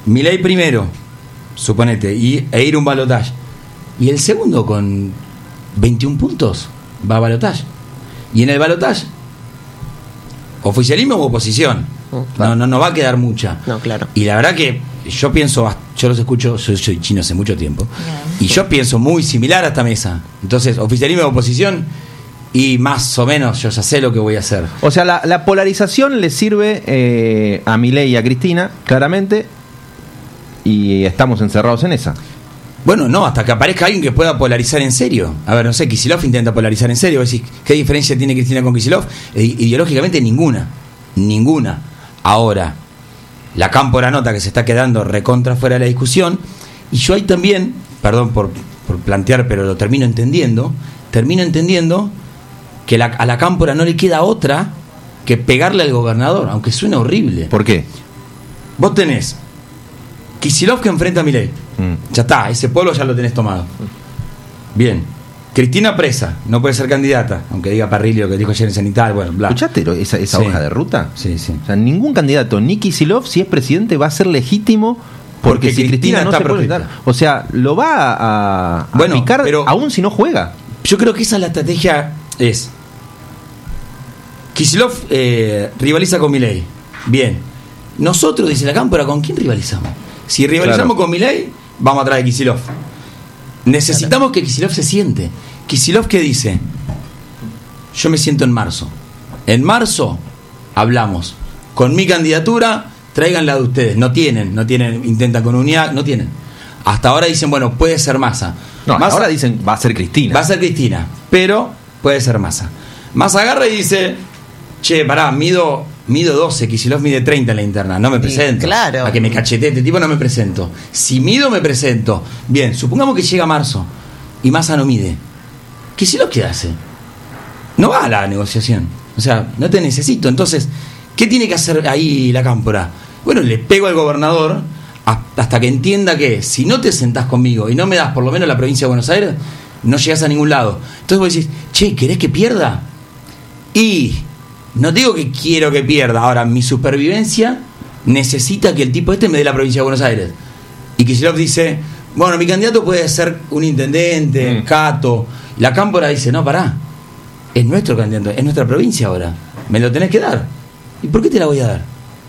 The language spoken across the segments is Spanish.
Milei primero, suponete, e ir un balotaje. Y el segundo con 21 puntos va a balotaje. Y en el balotaje, oficialismo u oposición. No va a quedar mucha. No, claro. Y la verdad que yo pienso, yo los escucho, yo soy chino hace mucho tiempo, y yo pienso muy similar a esta mesa. Entonces, oficialismo u oposición, y más o menos yo ya sé lo que voy a hacer. O sea, la polarización le sirve a Milei y a Cristina, claramente, y estamos encerrados en esa. Bueno, no, hasta que aparezca alguien que pueda polarizar en serio. A ver, no sé, Kicillof intenta polarizar en serio. Decís, ¿qué diferencia tiene Cristina con Kicillof? Ideológicamente ninguna. Ahora, la cámpora nota que se está quedando recontra fuera de la discusión. Y yo ahí también, perdón por plantear, pero lo termino entendiendo que a la cámpora no le queda otra que pegarle al gobernador, aunque suena horrible. ¿Por qué? Vos tenés Kicillof que enfrenta a Milei. Ya está, ese pueblo ya lo tenés tomado. Bien. Cristina presa, no puede ser candidata, aunque diga Parrilli lo que dijo ayer en Cenital, bueno, bla. ¿Escuchaste esa hoja de ruta? Sí. O sea, ningún candidato, ni Kicillof, si es presidente, va a ser legítimo porque si Cristina no se puede presentar. O sea, lo va a picar, pero aún si no juega. Yo creo que esa es la estrategia. Kicillof rivaliza con Milei. Bien. Nosotros, dice la cámpora, ¿con quién rivalizamos? Si rivalizamos con Milei, vamos atrás de Kicillof. Necesitamos que Kicillof se siente. Kicillof, ¿qué dice? Yo me siento en marzo. En marzo hablamos. Con mi candidatura, traigan la de ustedes. No tienen, intentan con unidad, no tienen. Hasta ahora dicen, bueno, puede ser Massa. No, Massa, ahora dicen, va a ser Cristina. Va a ser Cristina, pero puede ser Massa. Massa agarra y dice, che, pará, mido 12, Kicillof mide 30 en la interna, no me presento. Claro. A que me cachete este tipo no me presento. Si mido, me presento. Bien, supongamos que llega marzo y Massa no mide. Kicillof, ¿qué hace? No va a la negociación. O sea, no te necesito. Entonces, ¿qué tiene que hacer ahí la cámpora? Bueno, le pego al gobernador hasta que entienda que si no te sentás conmigo y no me das por lo menos la provincia de Buenos Aires, no llegás a ningún lado. Entonces vos decís, che, ¿querés que pierda? Y no digo que quiero que pierda. Ahora, mi supervivencia necesita que el tipo me dé la provincia de Buenos Aires. Y Kicillof dice, bueno, mi candidato puede ser un intendente, Cato. La cámpora dice, no, pará, es nuestro candidato, es nuestra provincia ahora, me lo tenés que dar. ¿Y por qué te la voy a dar?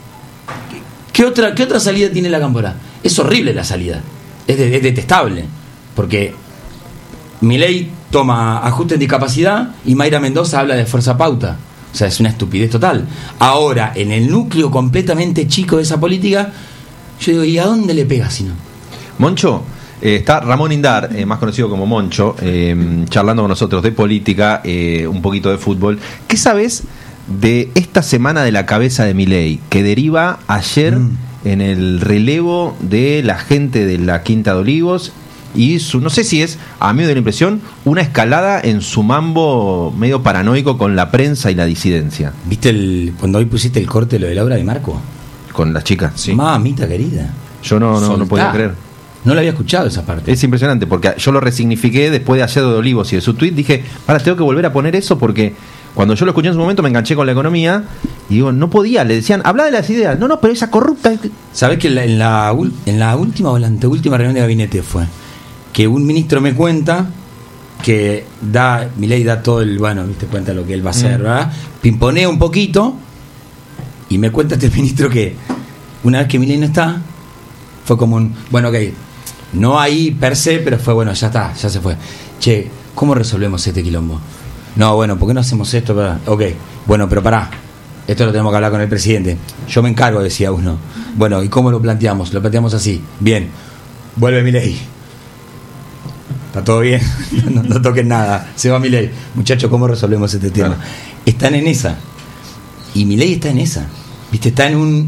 ¿Qué otra salida tiene la cámpora? Es horrible la salida, es detestable, porque Milei toma ajuste en discapacidad y Mayra Mendoza habla de fuerza pauta. O sea, es una estupidez total. Ahora, en el núcleo completamente chico de esa política, yo digo, ¿y a dónde le pega si no? Moncho, está Ramón Indar, más conocido como Moncho, charlando con nosotros de política, un poquito de fútbol. ¿Qué sabes de esta semana de la cabeza de Milei, que deriva ayer en el relevo de la gente de la Quinta de Olivos? Y no sé si es, a mí me da la impresión, una escalada en su mambo medio paranoico con la prensa y la disidencia. ¿Viste cuando hoy pusiste el corte lo de Laura Di Marco? Con las chicas, sí. Mamita querida. Yo no podía creer. No la había escuchado esa parte. Es impresionante, porque yo lo resignifiqué después de ayer de Olivos y de su tweet. Dije, tengo que volver a poner eso porque cuando yo lo escuché en su momento me enganché con la economía y digo, no podía, le decían, habla de las ideas. No, pero esa corrupta. ¿Sabés que en la última o la anteúltima reunión de gabinete fue que un ministro me cuenta que Milei da todo viste, cuenta lo que él va a hacer, ¿verdad? Pimponea un poquito y me cuenta este ministro que una vez que Milei no está, fue como ok, no ahí per se, pero fue bueno, ya está, ya se fue. Che, ¿cómo resolvemos este quilombo? No, bueno, ¿por qué no hacemos esto? Ok, bueno, pero pará, esto lo tenemos que hablar con el presidente. Yo me encargo, decía uno. Bueno, ¿y cómo lo planteamos? Lo planteamos así. Bien, vuelve Milei. Está todo bien, no toquen nada. Se va Milei. Muchachos, ¿cómo resolvemos este tema? Están en esa. Y Milei está en esa. ¿Viste? Está en un...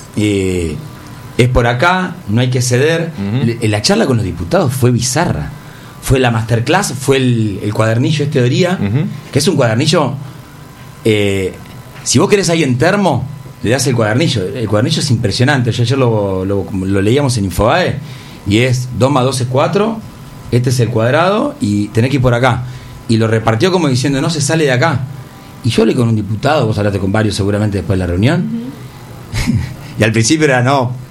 es por acá, no hay que ceder. La charla con los diputados fue bizarra. Fue la masterclass, fue el cuadernillo de teoría, que es un cuadernillo... si vos querés ahí en termo, le das el cuadernillo. El cuadernillo es impresionante. Ayer lo leíamos en Infobae. Y es 2 más 2 es 4... Este es el cuadrado y tenés que ir por acá. Y lo repartió como diciendo, no se sale de acá. Y yo hablé con un diputado, vos hablaste con varios seguramente después de la reunión. Y al principio era, no,